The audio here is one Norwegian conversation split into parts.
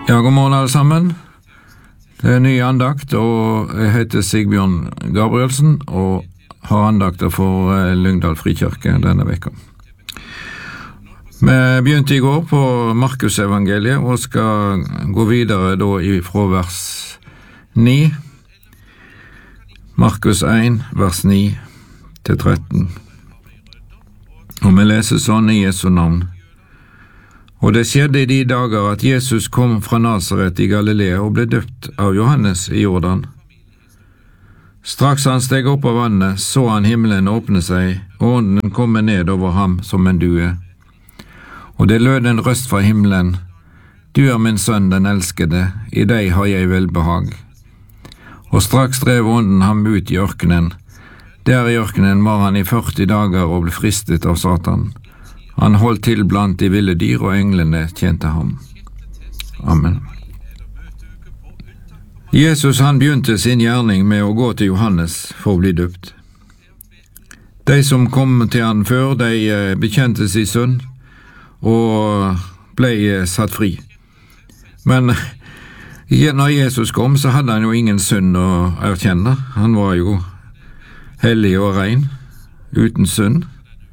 Ja, god morgen alle sammen. Det ny andakt, og jeg heter Sigbjørn Gabrielsen, og har andakter for Lyngdal Frikirke denne veka. Vi begynte i går på Markus evangeliet, og skal gå videre da fra vers 9. Markus 1, vers 9 til 13. Og vi leser sånn i Jesu navn. Og det skjedde i de dager at Jesus kom fra Nazaret i Galilea og ble døpt av Johannes i Jordan. Straks han steg opp av vannet, så han himmelen åpne seg, og ånden komme ned over ham som en due. Og det lød en røst fra himmelen: Du er min sønn, den elskede, i deg har jeg velbehag. Og straks drev ånden ham ut i ørkenen. Der i ørkenen var han i 40 dager og ble fristet av Satan. Han holdt til blant de ville dyr, og englene tjente ham. Amen. Jesus han begynte sin gjerning med å gå til Johannes for å bli døpt. De som kom til han før, de bekjente sin synd og ble satt fri. Men når Jesus kom, så hadde han jo ingen synd å erkjenne. Han var jo hellig og ren, uten synd.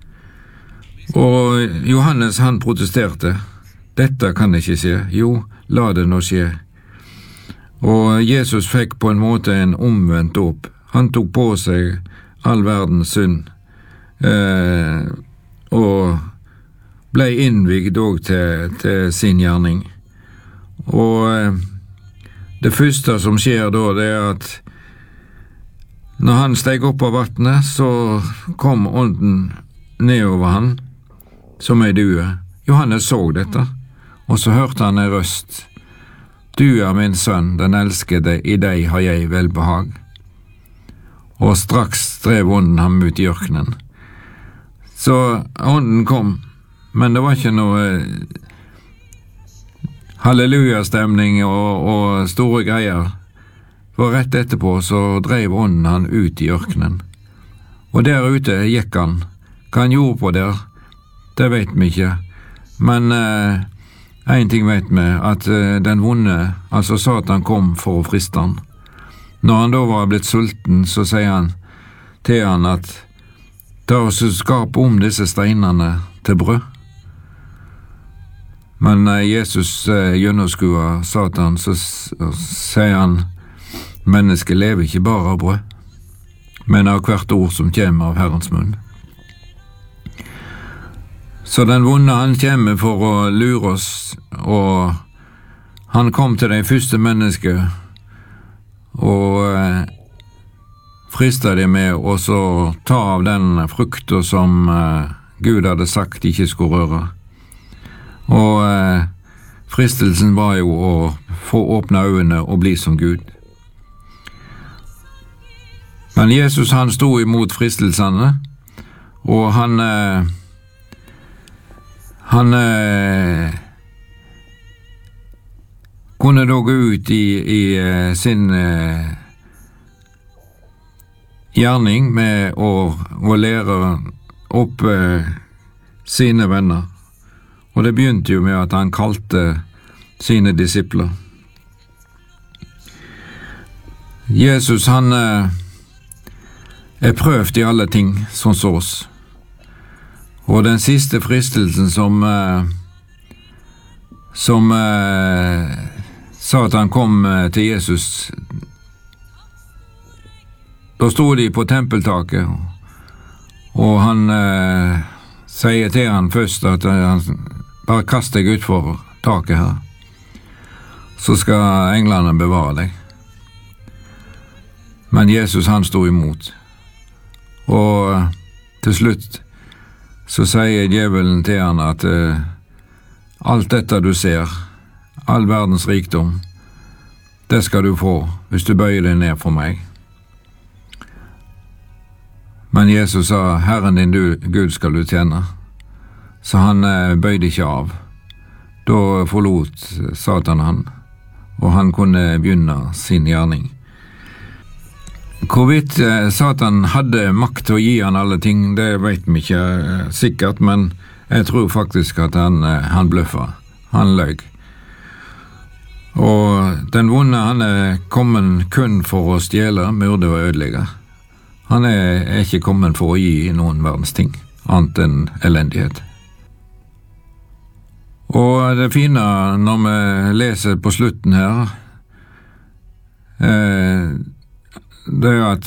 Og Johannes han protesterte. Dette kan ikke skje. Jo, la det nå skje. Og Jesus fikk på en måte en omvendt dåp. Han tok på seg all verdens synd, og ble innvigd også til sin gjerning. Og det første som skjer da, det er at når han steg opp av vannet, så kom ånden nedover han som ei due. Johannes så dette, og så hørte han en røst: Du er min sønn, den elskede, i deg har jeg velbehag. Og straks drev ånden ham ut i ørkenen. Så ånden kom, men det var ikke noe hallelujastemning og store greier. For rett etterpå så drev ånden han ut i ørkenen. Og der ute gikk han. Hva han gjorde på der, det vet vi ikke, men en ting vet vi, at den vonde, altså Satan, kom for å friste han. Når han da var blitt sulten, så sier han til han at ta oss skap om disse steinene til brød. Men Jesus gjennomskuer Satan, så sier han: Mennesket lever ikke bare av brød, men av hvert ord som kommer av Herrens munn. Så den vonde han kommer for å lure oss, og han kom til de første mennesker og fristet dem med å så ta av den frukten som Gud hadde sagt de ikke skulle røre. Og fristelsen var jo å få åpne øynene og bli som Gud. Men Jesus han sto imot fristelsene, og han kunne da gå ut i sin gjerning med å lære opp sine venner. Og det begynte jo med at han kalte sine disipler. Jesus han prøvd i alle ting sånn som oss. Og den siste fristelsen som Satan kom til Jesus, da stod de på tempeltaket, og han sier til han først at han bare kast deg ut for taket her, så skal englene bevare deg. Men Jesus han stod imot, og til slutt så sier djevelen til han at alt dette du ser, all verdens rikdom, det skal du få hvis du bøyer deg ned for meg. Men Jesus sa: Herren din Gud skal du tjene. Så han bøyde ikke av. Da forlot Satan han, og han kunne begynne sin gjerning. Hvorvidt Satan hadde makt til å gi han alle ting, det vet vi ikke sikkert, men jeg tror faktisk at han bløffa. Han løg. Den vonde han kommet kun for å stjele, myrde og ødelegge. Han ikke kommet for å gi noen verdens ting, annet enn elendighet. Og det fine når vi leser på slutten her, det at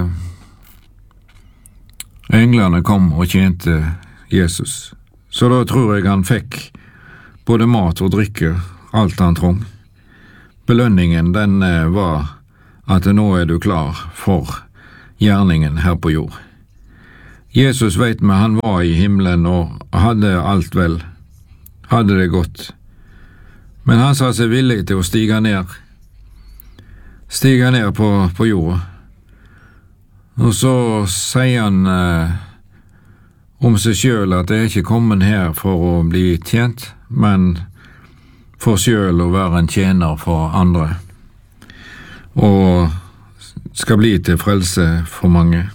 englene kom og tjente Jesus. Så da tror jeg han fikk både mat og drikke, alt han trong. Belønningen den var at nå du klar for gjerningen her på jord. Jesus vet vi han var i himmelen og hadde alt vel, hadde det godt. Men han sa seg villig til å stige ned på jorda. Og så sier han om seg selv at jeg ikke kommet her for å bli tjent, men for selv å være en tjener for andre, og skal bli til frelse for mange.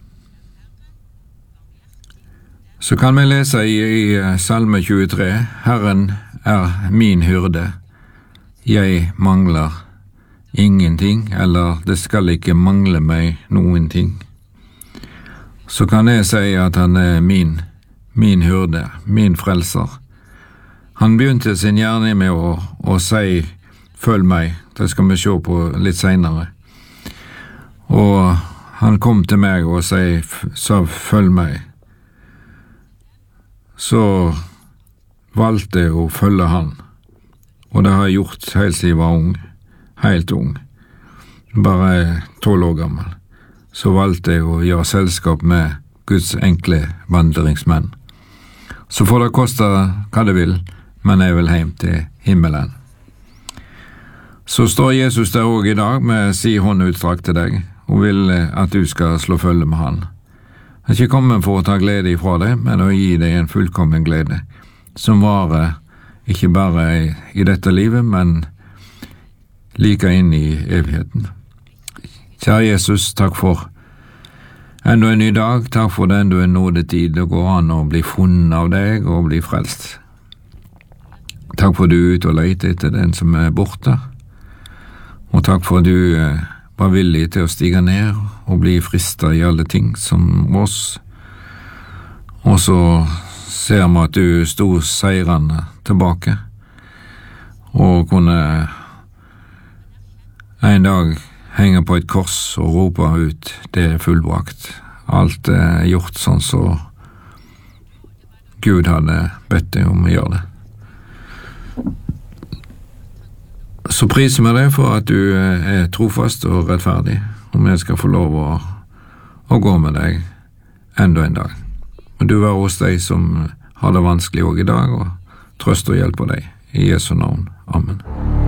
Så kan vi lese i Salme 23, Herren min hyrde, jeg mangler ingenting, eller det skal ikke mangle meg noen ting. Så kan jeg si at han min hyrde, min frelser. Han begynte sin gjerning med å si, følg meg, det skal vi se på litt senere. Og han kom til meg og sa, følg meg. Så valgte jeg å følge han, og det har jeg gjort helt siden jeg var ung, helt ung, bare 12 år gammel. Så valgte jeg å gjøre selskap med Guds enkle vandringsmenn. Så får det koste hva det vil, men jeg vil hjem til himmelen. Så står Jesus der også i dag med sin hånd utstrakt til deg, og vil at du skal slå følge med han. Han ikke kommet for å ta glede ifra deg, men å gi deg en fullkommen glede, som varer ikke bare i dette livet, men like inn i evigheten. Kjære Jesus, takk for enda en ny dag, takk for det enda en nådetid det går an å bli funnet av deg og bli frelst. Takk for du er ute og leter etter den som borte, og takk for du var villig til å stige ned og bli fristet i alle ting som oss. Og så ser vi at du stod seirende tilbake, og kunne en dag henge på et kors og rope ut, det fullbrakt. Alt gjort sånn så Gud hadde bedt deg om å gjøre det. Så priser vi deg for at du trofast og rettferdig, og vi skal få lov å gå med deg enda en dag. Og du var hos deg som har det vanskelig også i dag, og trøst og hjelp på deg. I Jesu navn. Amen.